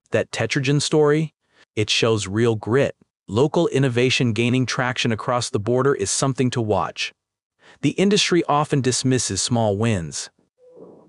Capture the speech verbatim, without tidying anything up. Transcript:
That Tetragen story? It shows real grit. Local innovation gaining traction across the border is something to watch. The industry often dismisses small wins,